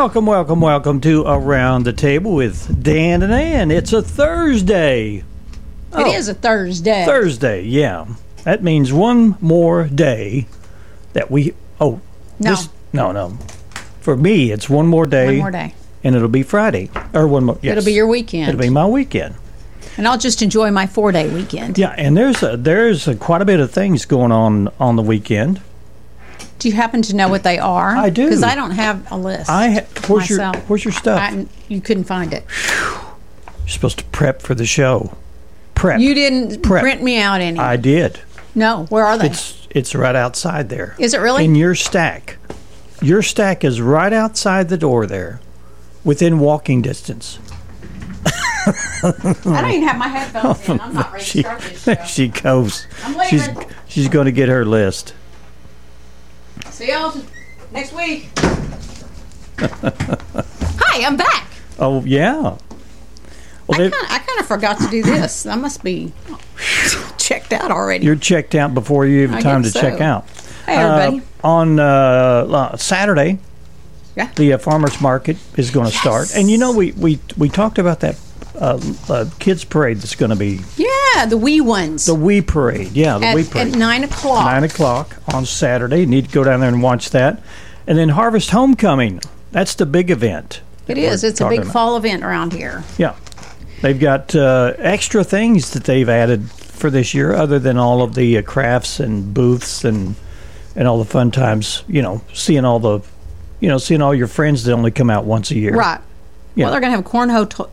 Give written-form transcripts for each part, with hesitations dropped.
welcome to Around the Table with Dan and Ann. It's a Thursday. It is a Thursday. Thursday, yeah. That means one more day that we... Oh, no. For me, it's one more day. One more day. And it'll be Friday. Or one more, yes. It'll be your weekend. It'll be my weekend. And I'll just enjoy my 4-day weekend. Yeah, and there's quite a bit of things going on the weekend. Do you happen to know what they are? I do. Because I don't have a list. Where's your stuff? You couldn't find it. You're supposed to prep for the show. Prep. You didn't print me out any. I did. No, where are they? It's right outside there. Is it really? In your stack. Your stack is right outside the door there, within walking distance. I don't even have my headphones in. I'm not ready to start this show. She goes. I'm leaving. She's going to get her list. See y'all next week. Hi, I'm back. Oh, yeah. Well, I kind of forgot to do this. I must be checked out already. You're checked out before you have time to check out. Hey, everybody. On Saturday, the farmers market is going to start. And, you know, we talked about that kids parade that's going to be. Yeah, the wee ones. The wee parade. Yeah, the wee parade. At 9 o'clock. 9 o'clock on Saturday. You need to go down there and watch that. And then Harvest Homecoming. That's the big event. It is. It's a big fall event around here. Yeah. They've got extra things that they've added for this year other than all of the crafts and booths and all the fun times, seeing all your friends that only come out once a year. Right. Yeah. Well, they're going to have a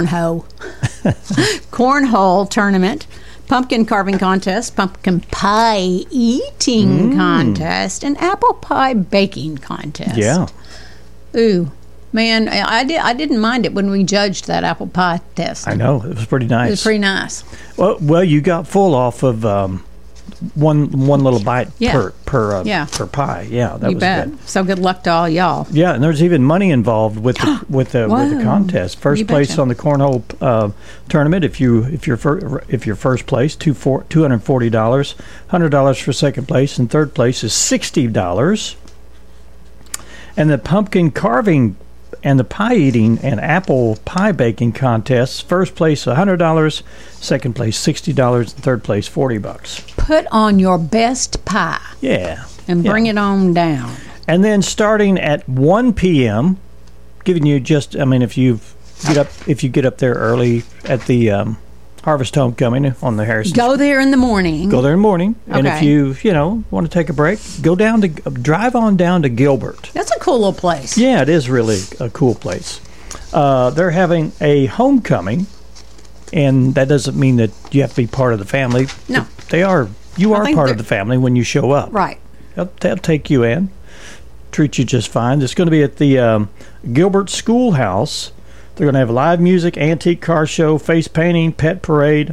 cornhole tournament, pumpkin carving contest, pumpkin pie eating contest, and apple pie baking contest. Yeah. Ooh. Man, I didn't mind it when we judged that apple pie test. I know. It was pretty nice. It was pretty nice. Well, you got full off of one little bite per pie. Yeah, that was good. So good luck to all y'all. Yeah, and there's even money involved with the contest. First place on the cornhole tournament, if you're first place, $240, $100 for second place, and third place is $60. And the pumpkin carving and the pie eating and apple pie baking contests, first place $100, second place $60, and third place $40. Put on your best pie. Yeah. And bring it on down. And then starting at 1 p.m., giving you if you get up there early at the Harvest Homecoming on the Harrison. Go there in the morning. And if you want to take a break, drive on down to Gilbert. That's a cool little place. Yeah, it is really a cool place. They're having a homecoming, and that doesn't mean that you have to be part of the family. No. You are part of the family when you show up. Right. They'll take you in, treat you just fine. It's going to be at the Gilbert Schoolhouse. They're going to have live music, antique car show, face painting, pet parade.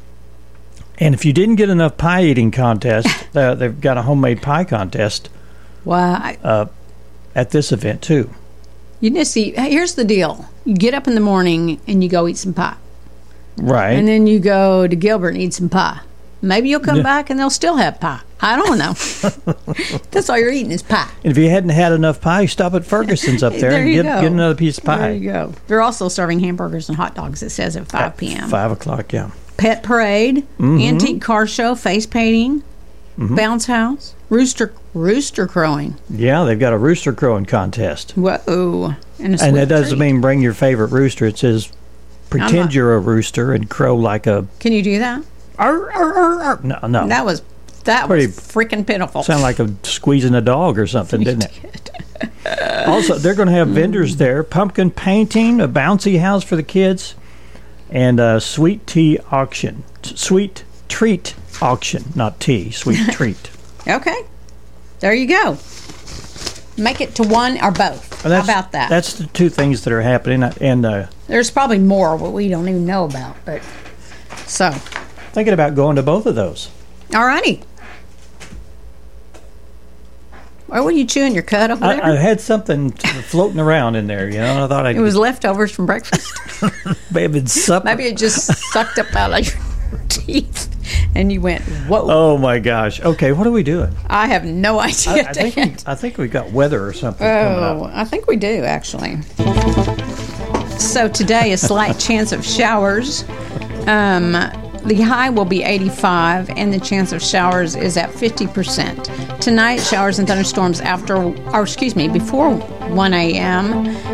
And if you didn't get enough pie eating contest, they've got a homemade pie contest. Wow. At this event, too. Here's the deal. You get up in the morning and you go eat some pie. Right. And then you go to Gilbert and eat some pie. Maybe you'll come back and they'll still have pie. I don't know. That's all you're eating is pie. And if you hadn't had enough pie, stop at Ferguson's up there and get another piece of pie. There you go. They're also serving hamburgers and hot dogs, it says, at 5 p.m. 5 o'clock, yeah. Pet parade, antique car show, face painting, bounce house, rooster crowing. Yeah, they've got a rooster crowing contest. Whoa. And that doesn't mean bring your favorite rooster. It says pretend you're a rooster and crow like a... Can you do that? No. That was freaking pitiful. Sound like squeezing a dog or something, didn't it? Also, they're going to have vendors there. Pumpkin painting, a bouncy house for the kids, and a sweet tea auction. Sweet treat auction, not tea. Sweet treat. Okay. There you go. Make it to one or both. How about that? That's the two things that are happening. And there's probably more what we don't even know about. But so... Thinking about going to both of those. All righty. Why were you chewing your cud over there? I had something floating around in there, I thought it was leftovers from breakfast. Maybe it's supper. Maybe it just sucked up out of your teeth And you went, whoa. Oh, my gosh. Okay, what are we doing? I have no idea. I think we got weather or something coming up. Oh, I think we do, actually. So today, a slight chance of showers. The high will be 85, and the chance of showers is at 50%. Tonight, showers and thunderstorms before 1 a.m.